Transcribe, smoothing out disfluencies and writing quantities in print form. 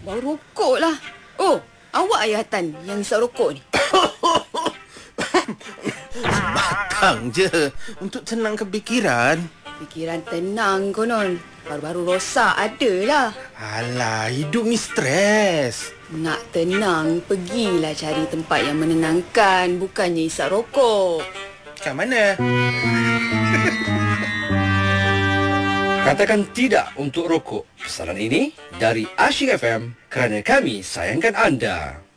Bau rokok lah. Oh, awak ayatan yang isap rokok ni? Sebatang je untuk tenangkan fikiran. Fikiran tenang konon. Baru-baru rosak adalah. Alah, hidup ni stres. Nak tenang, pergilah cari tempat yang menenangkan. Bukannya isap rokok. Kat mana? Katakan tidak untuk rokok. Pesanan ini dari Asyik FM kerana kami sayangkan anda.